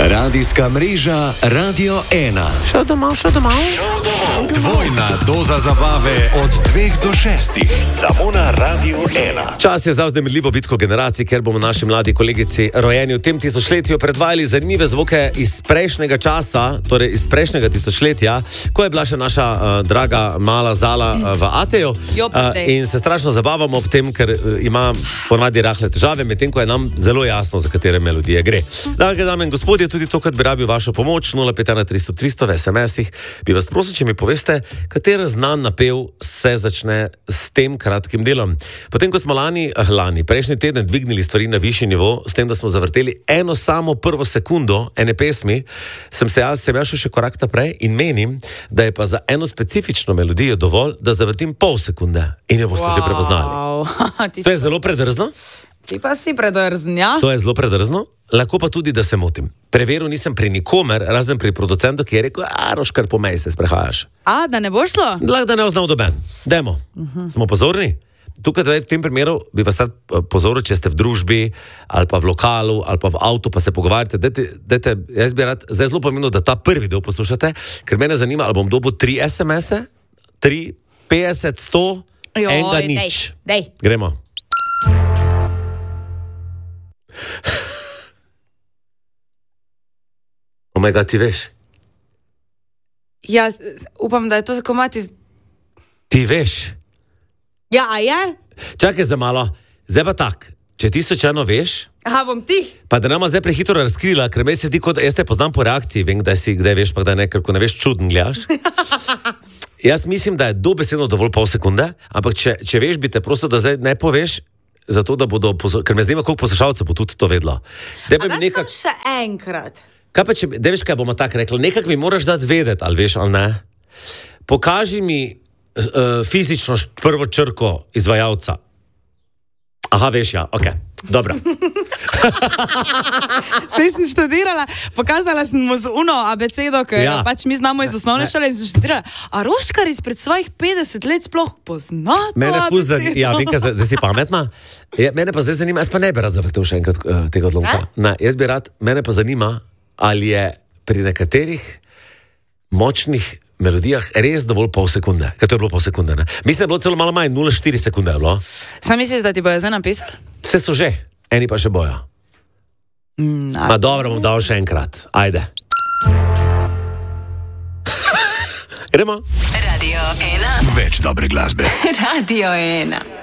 Radijska mreža Radio 1. Šel domov. Dvojna doza zabave od 2 do 6. Samo na Radio 1. Čas je za vznemirljivo bitko generacij, ker bomo naši mladi kolegici rojeni v tem tisočletju predvajali zanimive zvoke iz prejšnjega časa, torej iz prejšnjega tisočletja, ko je bila še naša draga mala Zala v Ateju. In se strašno zabavamo ob tem, ker ima ponavadi rahle težave, medtem ko je nam zelo jasno, za katere melodije gre. Drage dame in gospodje, tudi tokrat bi rabil vašo pomoč, 051 300 300 v SMS-ih. Bi vas prosil, če mi poveste, kater znan napev se začne s tem kratkim delom. Potem, ko smo prejšnji teden dvignili stvari na višji nivo, s tem, da smo zavrteli eno samo prvo sekundo ene pesmi, sem jaz šel še korak naprej in menim, da je pa za eno specifično melodijo dovolj, da zavrtim pol sekunde in jo boste že prepoznali. To je zelo predrzno. Ti pa si predrzen, ja? To je zelo predrzno, lahko pa tudi, da se motim. Preveril nisem pri nikomer, razen pri producentu, ki je rekel, Roškar, pomej se, sprehajaš. Da ne bo šlo? Da ne oznal doben. Dajmo. Smo pozorni? Tukaj v tem primeru bi vas sad pozoril, če ste v družbi, ali pa v lokalu, ali pa v avtu, pa se pogovarjate. Dajte, jaz bi rad, zdaj zelo pomembno, da ta prvi del poslušate, ker mene zanima, ali bom dobil 3 SMS-e, 3, 50, 100, enega nič. Dej. Gremo. Omega, ti veš? Ja, upam, da je to komad iz... Ti veš? Ja, a je? Čakaj za malo, zdaj pa tak, če ti sočano veš... Bom ti? Pa da nama zdaj prehitro razkrila, ker me se zdi, kot jaz te poznam po reakciji, vem, kdaj veš, pa kdaj ne, ker ko ne veš, čuden gledaš. Jaz mislim, da je dobesedno dovolj pol sekunde, ampak če veš, bi te prosil, da zdaj ne poveš, zato da bodo, ker me zanima, koliko poslušalcev bo tudi to vedlo. Daš tam še enkrat? Kaj pa če, da veš, kaj bomo tako rekli, nekak mi moraš dati vedeti, ali veš, ali ne. Pokaži mi fizično prvo črko izvajalca. Aha, veš, ja, ok, dobro. Saj sem študirala, pokazala sem mu z abecedo, ker pač mi znamo iz osnovne šole in sem študirala. A Roškar izpred svojih 50 let sploh pozna to abecedo? Ja, vem, kaj zdaj si pametna. Mene pa zdaj zanima, jaz pa ne bi rad zavrtel še enkrat tega odlomka. Ne, jaz bi rad, mene pa zanima, ali je pri nekaterih močnih melodijah res dovolj pol sekunde. Kaj to je bilo pol sekunde, ne? Mislim, da je bilo celo malo manj, 0,4 sekunde je bilo. Sam misliš, da ti bojo zdaj napisali? Vse so že, eni pa še bojo. Ma dobro, bom dal še enkrat. Ajde. Gremo? Radio 1. Več dobre glasbe. Radio 1.